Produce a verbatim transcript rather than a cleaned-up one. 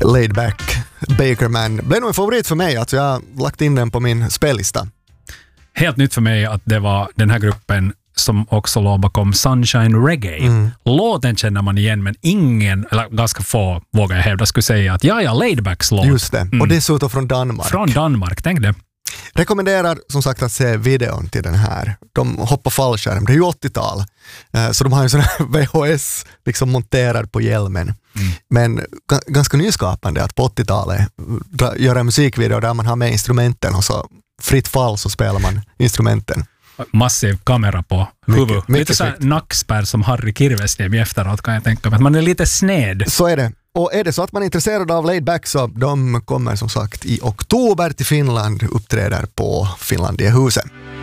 Laid Back, Bakerman. Blev nog en favorit för mig, alltså jag har lagt in den på min spellista. Helt nytt för mig att det var den här gruppen som också låg bakom Sunshine Reggae. Mm. Låten känner man igen, men ingen, eller ganska få vågar jag hävda, skulle säga att ja, ja, Laidbacks låt. Just det, mm. och dessutom från Danmark. Från Danmark, tänk det. Rekommenderar som sagt att se videon till den här. De hoppar fallskärm, det är ju åttiotal. Så de har ju sån här V H S liksom monterad på hjälmen. Mm. Men g- ganska nyskapande att på åttiotalet göra en musikvideo där man har med instrumenten och så fritt fall så spelar man instrumenten. Massiv kamera på huvudet. Mycket, mycket lite så här nackspärr som Harry Kirvesniemi efteråt kan jag tänka mig. Man är lite sned. Så är det. Och är det så att man är intresserad av Laid Back så de kommer som sagt i oktober till Finland, uppträder på Finlandia huset.